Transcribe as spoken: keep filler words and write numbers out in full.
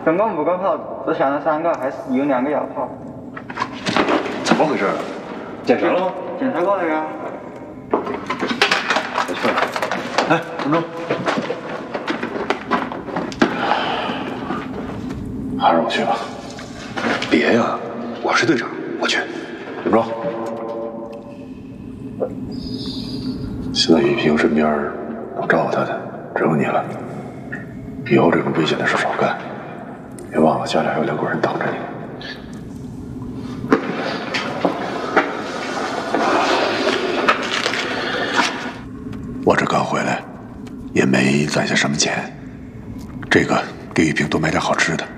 总共五个炮，只响了三个，还是有两个哑炮。 怎么回事？检查了吗？ 检查过了呀。 我去了。哎，文忠，还是我去吧。别呀，我是队长，我去。文忠，现在雨萍身边能照顾她的只有你了。以后这种危险的事少干，别忘了家里还有两口人等着你。我这刚回来，也没攒下什么钱，这个给雨萍多买点好吃的。